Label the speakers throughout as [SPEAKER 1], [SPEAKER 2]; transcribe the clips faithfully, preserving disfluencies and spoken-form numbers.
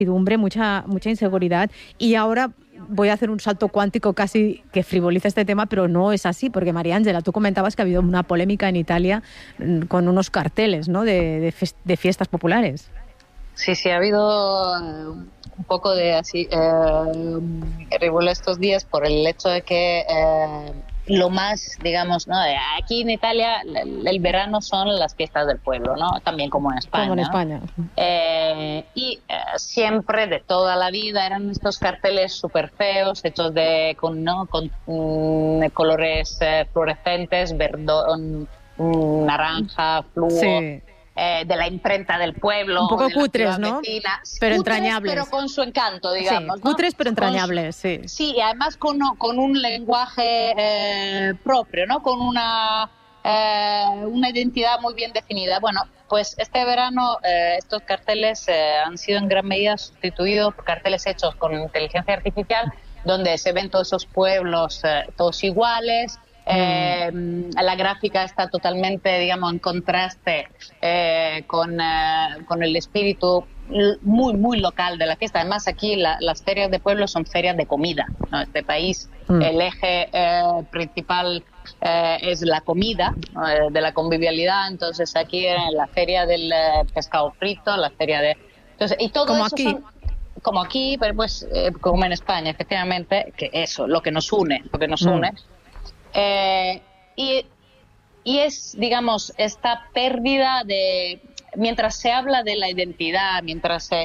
[SPEAKER 1] incertidumbre, mucha, mucha inseguridad, y ahora voy a hacer un salto cuántico casi que frivoliza este tema, pero no es así, porque María Ángela, tú comentabas que ha habido una polémica en Italia con unos carteles, ¿no?, de, de, fest- de fiestas populares.
[SPEAKER 2] Sí, sí, ha habido eh, un poco de así eh, revuelo estos días por el hecho de que eh, lo más, digamos, ¿no? Aquí en Italia el, el verano son las fiestas del pueblo, ¿no? También como en España.
[SPEAKER 1] Como en
[SPEAKER 2] ¿no?
[SPEAKER 1] España.
[SPEAKER 2] Eh, y eh, siempre, de toda la vida, eran estos carteles súper feos, hechos de, con, ¿no? con mm, colores eh, fluorescentes, verdón, mm, naranja, fluo.
[SPEAKER 1] Sí.
[SPEAKER 2] Eh, de la imprenta del pueblo,
[SPEAKER 1] un poco
[SPEAKER 2] de
[SPEAKER 1] cutres,
[SPEAKER 2] la
[SPEAKER 1] ¿no?
[SPEAKER 2] Vecina.
[SPEAKER 1] Pero
[SPEAKER 2] Cutres,
[SPEAKER 1] entrañables.
[SPEAKER 2] Pero con su encanto, digamos.
[SPEAKER 1] Sí, cutres,
[SPEAKER 2] ¿no?
[SPEAKER 1] pero entrañables,
[SPEAKER 2] su,
[SPEAKER 1] sí.
[SPEAKER 2] Sí, y además con, con un lenguaje eh, propio, ¿no? Con una, eh, una identidad muy bien definida. Bueno, pues este verano eh, estos carteles eh, han sido en gran medida sustituidos por carteles hechos con inteligencia artificial, donde se ven todos esos pueblos eh, todos iguales. Eh, mm. La gráfica está totalmente, digamos, en contraste eh, con, eh, con el espíritu muy, muy local de la fiesta. Además, aquí la, las ferias de pueblo son ferias de comida, ¿no? Este país, mm. el eje eh, principal eh, es la comida, eh, de la convivialidad. Entonces, aquí en la feria del eh, pescado frito, la feria de... Entonces, y todo
[SPEAKER 1] como
[SPEAKER 2] eso
[SPEAKER 1] aquí.
[SPEAKER 2] Son, como aquí, pero pues eh, como en España, efectivamente, que eso, lo que nos une, lo que nos mm. une. Eh, y, y es, digamos, esta pérdida de... Mientras se habla de la identidad, mientras se,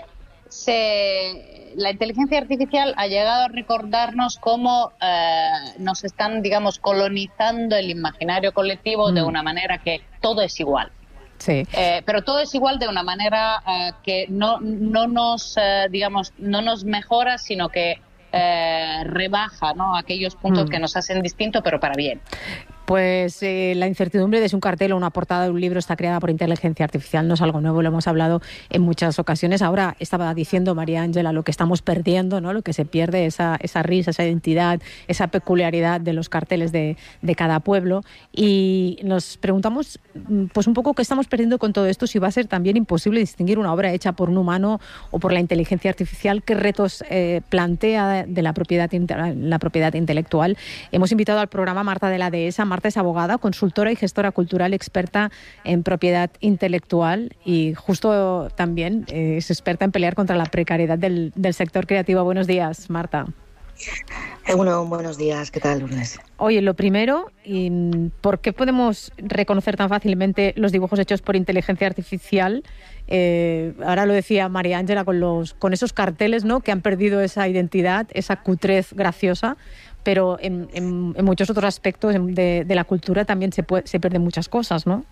[SPEAKER 2] se la inteligencia artificial ha llegado a recordarnos cómo eh, nos están, digamos, colonizando el imaginario colectivo mm. de una manera que todo es igual.
[SPEAKER 1] Sí.
[SPEAKER 2] Eh, pero todo es igual de una manera eh, que no, no nos, eh, digamos, no nos mejora, sino que Eh, rebaja, ¿no?, aquellos puntos mm. que nos hacen distinto, pero para bien.
[SPEAKER 1] Pues eh, la incertidumbre de si un cartel o una portada de un libro está creada por inteligencia artificial no es algo nuevo, lo hemos hablado en muchas ocasiones. Ahora estaba diciendo María Ángela lo que estamos perdiendo, ¿no?, lo que se pierde, esa, esa risa, esa identidad, esa peculiaridad de los carteles de, de cada pueblo. Y nos preguntamos, pues un poco qué estamos perdiendo con todo esto, si va a ser también imposible distinguir una obra hecha por un humano o por la inteligencia artificial, qué retos eh, plantea de la propiedad, la propiedad intelectual. Hemos invitado al programa a Marta de la Dehesa. Marta es abogada, consultora y gestora cultural, experta en propiedad intelectual y justo también eh, es experta en pelear contra la precariedad del, del sector creativo. Buenos días, Marta.
[SPEAKER 3] Eh, bueno, buenos días. ¿Qué tal, Lourdes?
[SPEAKER 1] Oye, lo primero, ¿por qué podemos reconocer tan fácilmente los dibujos hechos por inteligencia artificial? Eh, ahora lo decía María Ángela con, los, con esos carteles, ¿no?, que han perdido esa identidad, esa cutrez graciosa, pero en, en, en muchos otros aspectos de, de la cultura también se, puede, se pierden muchas cosas, ¿no?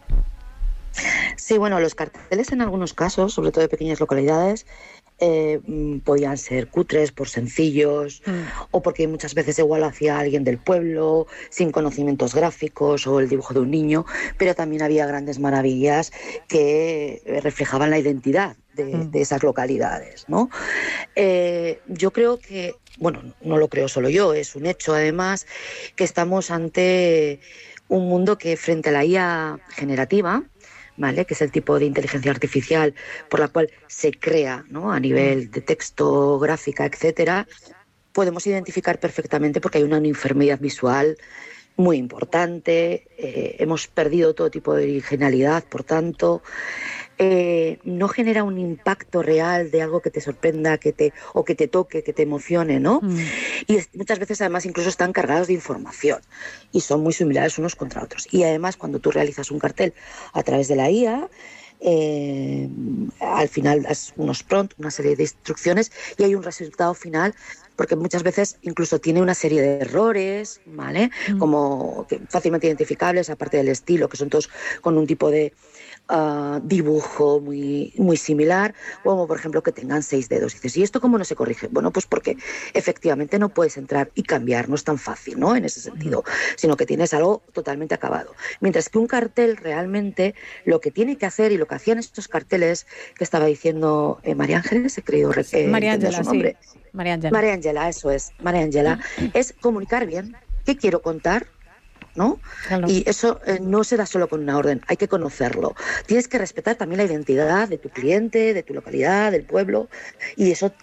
[SPEAKER 3] Sí, bueno, los carteles en algunos casos, sobre todo de pequeñas localidades, eh, podían ser cutres, por sencillos, mm. o porque muchas veces igual lo hacía alguien del pueblo, sin conocimientos gráficos, o el dibujo de un niño, pero también había grandes maravillas que reflejaban la identidad de, mm. de esas localidades, ¿no? Eh, yo creo que, bueno, no lo creo solo yo, es un hecho además, que estamos ante un mundo que frente a la I A generativa, ¿vale?, que es el tipo de inteligencia artificial por la cual se crea, ¿no?, a nivel de texto, gráfica, etcétera, podemos identificar perfectamente porque hay una uniformidad visual muy importante, eh, hemos perdido todo tipo de originalidad, por tanto, eh, no genera un impacto real de algo que te sorprenda, que te o que te toque, que te emocione, ¿no? Mm. Y es, muchas veces además incluso están cargados de información y son muy similares unos contra otros. Y además cuando tú realizas un cartel a través de la I A, eh, al final das unos prompts, una serie de instrucciones y hay un resultado final, porque muchas veces incluso tiene una serie de errores, ¿vale? Mm. Como que fácilmente identificables, aparte del estilo, que son todos con un tipo de Uh, dibujo muy, muy similar, como por ejemplo que tengan seis dedos. Y dices, ¿y esto cómo no se corrige? Bueno, pues porque efectivamente no puedes entrar y cambiar, no es tan fácil, ¿no?, en ese sentido, sino que tienes algo totalmente acabado. Mientras que un cartel realmente lo que tiene que hacer, y lo que hacían estos carteles que estaba diciendo eh, María Ángeles, he creído eh,
[SPEAKER 1] María Ángela,
[SPEAKER 3] su nombre.
[SPEAKER 1] Sí. María Ángela.
[SPEAKER 3] María Ángela, eso es, María Ángela, es comunicar bien qué quiero contar, ¿no?
[SPEAKER 1] Claro.
[SPEAKER 3] Y eso eh, no se da solo con una orden, hay que conocerlo. Tienes que respetar también la identidad de tu cliente, de tu localidad, del pueblo, y eso